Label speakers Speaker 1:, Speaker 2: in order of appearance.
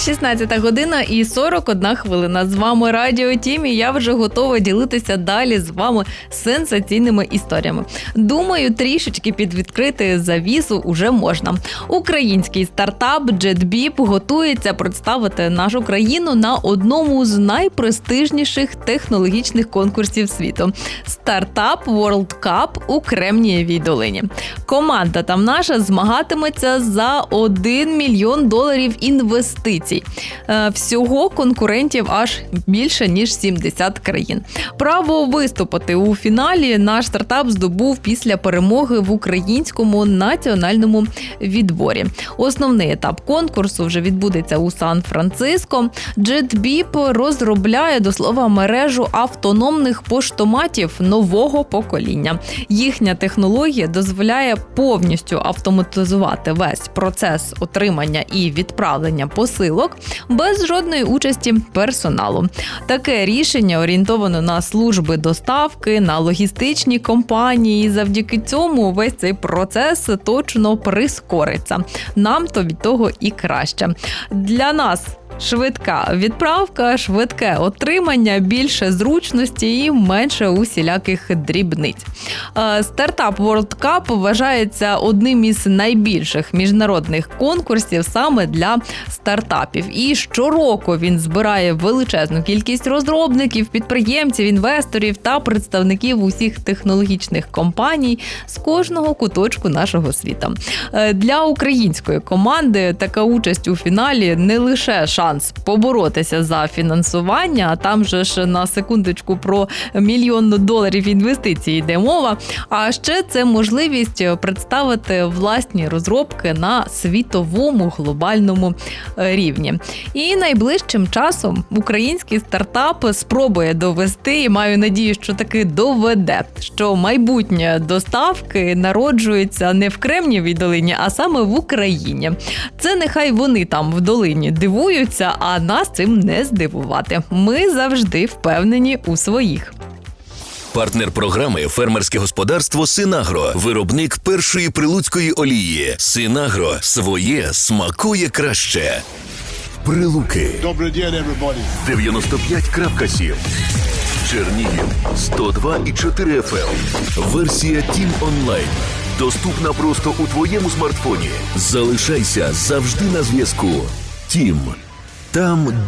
Speaker 1: 16 година і 41 хвилина. З вами Радіо Тім, і я вже готова ділитися далі з вами сенсаційними історіями. Думаю, трішечки підвідкрити завісу уже можна. Український стартап JetBeep готується представити нашу країну на одному з найпрестижніших технологічних конкурсів світу – Стартап World Cup у Кремнієвій долині. Команда там наша змагатиметься за $1 мільйон інвестицій. Всього конкурентів аж більше, ніж 70 країн. Право виступити у фіналі наш стартап здобув після перемоги в українському національному відборі. Основний етап конкурсу вже відбудеться у Сан-Франциско. JetBeep розробляє, до слова, мережу автономних поштоматів нового покоління. Їхня технологія дозволяє повністю автоматизувати весь процес отримання і відправлення посилок без жодної участі персоналу. Таке рішення орієнтовано на служби доставки, на логістичні компанії. Завдяки цьому весь цей процес точно прискориться. Нам то від того і краще. Для нас швидка відправка, швидке отримання, більше зручності і менше усіляких дрібниць. Стартап World Cup вважається одним із найбільших міжнародних конкурсів саме для стартапів. І щороку він збирає величезну кількість розробників, підприємців, інвесторів та представників усіх технологічних компаній з кожного куточку нашого світу. Для української команди така участь у фіналі не лише шанс поборотися за фінансування, а там же ж на секундочку про $1 мільйон інвестицій йде мова, а ще це можливість представити власні розробки на світовому глобальному рівні. І найближчим часом український стартап спробує довести, і маю надію, що таки доведе, що майбутнє доставки народжується не в Кремнієвій долині, а саме в Україні. Це нехай вони там в долині дивуються, а нас цим не здивувати. Ми завжди впевнені у своїх.
Speaker 2: Партнер програми «Фермерське господарство Синагро». Виробник першої прилуцької олії. Синагро. Своє смакує краще. Прилуки.
Speaker 3: Добрий день, everybody.
Speaker 2: 95.7. Чернігів. 102,4 FM. Версія Тім онлайн. Доступна просто у твоєму смартфоні. Залишайся завжди на зв'язку. Тім. Там,